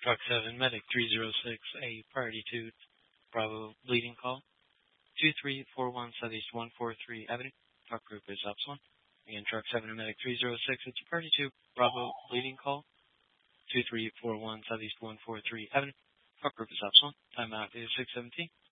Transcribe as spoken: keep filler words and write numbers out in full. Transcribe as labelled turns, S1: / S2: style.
S1: Truck seven, Medic three zero six, a priority two, Bravo, bleeding call. two three four one Southeast one forty-three Avenue. Truck group is Ops one. Again, Truck seven, Medic three zero six, it's a priority two, Bravo, bleeding call. two three four one Southeast one forty-three Avenue. Truck group is Ops one. Timeout is six seventeen.